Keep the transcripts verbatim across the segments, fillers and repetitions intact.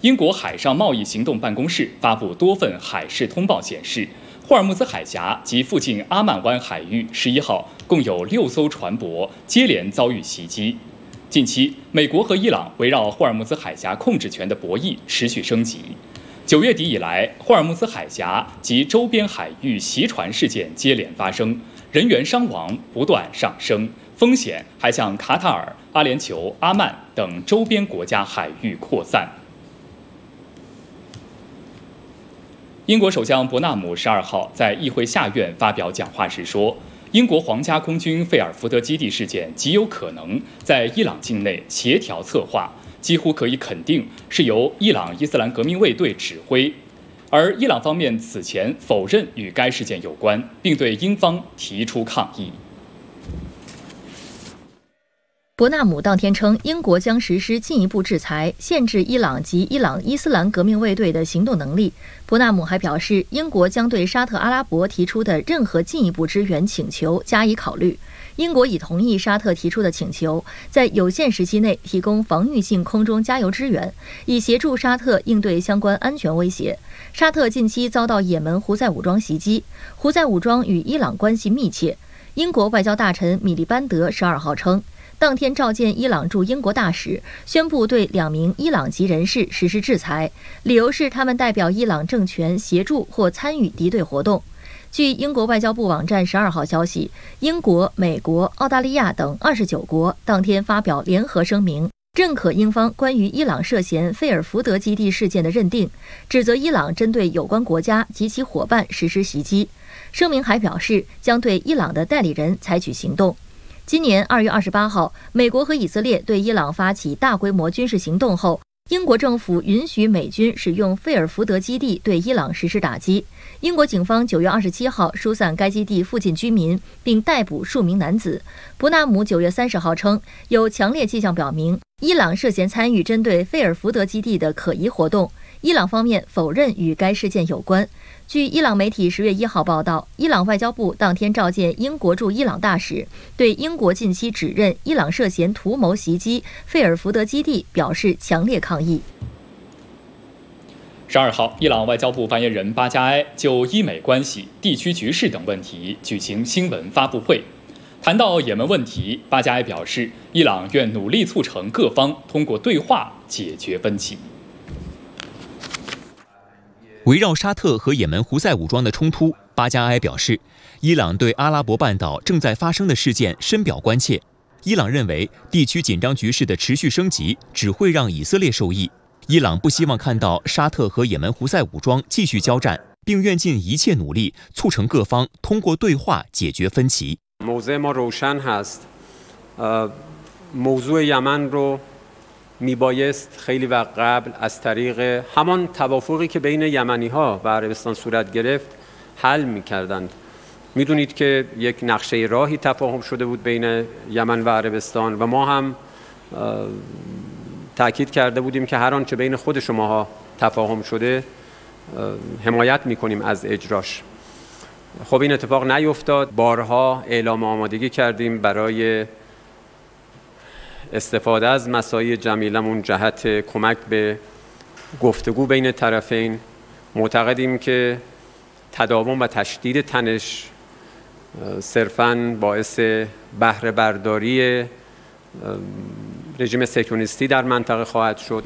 英国海上贸易行动办公室发布多份海事通报显示，霍尔木兹海峡及附近阿曼湾海域十一号共有六艘船舶接连遭遇袭击。近期，美国和伊朗围绕霍尔木兹海峡控制权的博弈持续升级。九月底以来，霍尔木兹海峡及周边海域袭船事件接连发生，人员伤亡不断上升，风险还向卡塔尔、阿联酋、阿曼等周边国家海域扩散。英国首相伯纳姆十二号在议会下院发表讲话时说，英国皇家空军费尔福德基地事件极有可能在伊朗境内协调策划，几乎可以肯定是由伊朗伊斯兰革命卫队指挥。而伊朗方面此前否认与该事件有关，并对英方提出抗议。 伯纳姆当天称，英国将实施进一步制裁，限制伊朗及伊朗伊斯兰革命卫队的行动能力。伯纳姆还表示，英国将对沙特阿拉伯提出的任何进一步支援请求加以考虑。英国已同意沙特提出的请求，在有限时期内提供防御性空中加油支援，以协助沙特应对相关安全威胁。沙特近期遭到也门胡塞武装袭击，胡塞武装与伊朗关系密切。英国外交大臣米利班德十二号称，当天召见伊朗驻英国大使，宣布对两名伊朗籍人士实施制裁，理由是他们代表伊朗政权协助或参与敌对活动。据英国外交部网站十二号消息，英国、美国、澳大利亚等二十九国当天发表联合声明，认可英方关于伊朗涉嫌费尔福德基地事件的认定，指责伊朗针对有关国家及其伙伴实施袭击。声明还表示，将对伊朗的代理人采取行动。今年二月二十八号，美国和以色列对伊朗发起大规模军事行动后，英国政府允许美军使用费尔福德基地对伊朗实施打击。英国警方九月二十七号疏散该基地附近居民，并逮捕数名男子。伯纳姆九月三十号称，有强烈迹象表明伊朗涉嫌参与针对费尔福德基地的可疑活动。伊朗方面否认与该事件有关。据伊朗媒体十月一号报道，伊朗外交部当天召见英国驻伊朗大使，对英国近期指认伊朗涉嫌图谋袭击费尔福德基地表示强烈抗议。 十二号，伊朗外交部发言人巴加埃就伊美关系、地区局势等问题举行新闻发布会。谈到也门问题，巴加埃表示，伊朗愿努力促成各方通过对话解决分歧。 围绕沙特和也门胡塞武装的冲突，巴加埃表示，伊朗对阿拉伯半岛正在发生的事件深表关切。伊朗认为，地区紧张局势的持续升级只会让以色列受益。伊朗不希望看到沙特和也门胡塞武装继续交战，并愿尽一切努力促成各方通过对话解决分歧。 موضع ما روشن هست. موضوع یمن رو میبایست خیلی وقت قبل از طریق همان توافقی که بین یمنی‌ها و عربستان صورت گرفت حل می‌کردند. می‌دونید که یک نقشه راهی تفاهم شده بود بین یمن و عربستان و ما هم تأکید کرده بودیم که هر آنچه بین خود شماها تفاهم شده حمایت می‌کنیم از اجراش. خب این اتفاق نیفتاد. بارها اعلام آمادگی کردیم برای استفاده از مساعی جمیلمون جهت کمک به گفتگو بین طرفین. معتقدیم که تداوم و تشدید تنش صرفاً باعث بهره برداری رژیم صهیونیستی در منطقه خواهد شد.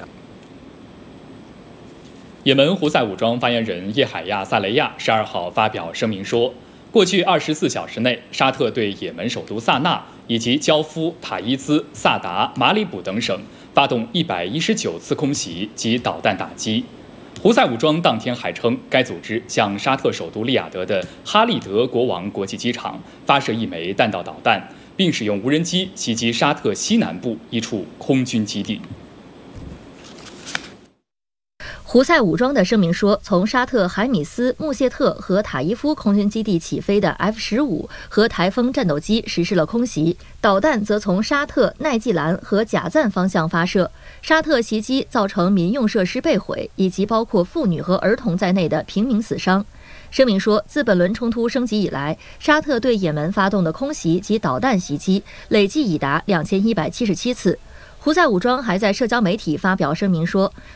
也门胡塞武装发言人叶海亚·萨雷亚十二号发表声明说，过去二十四小时内，沙特对也门首都萨那以及焦夫、塔伊兹、萨达、马里卜等省发动一百一十九次空袭及导弹打击。胡塞武装当天还称，该组织向沙特首都利雅得的哈利德国王国际机场发射一枚弹道导弹，并使用无人机袭击沙特西南部一处空军基地。 胡塞武装的声明说，从沙特海米斯、穆谢特和塔伊夫空军基地起飞的 F 十五 和台风战斗机实施了空袭，导弹则从沙特、奈季兰和贾赞方向发射。沙特袭击造成民用设施被毁，以及包括妇女和儿童在内的平民死伤。声明说，自本轮冲突升级以来，沙特对也门发动的空袭及导弹袭击累计已达两千一百七十七次。胡塞武装还在社交媒体发表声明说，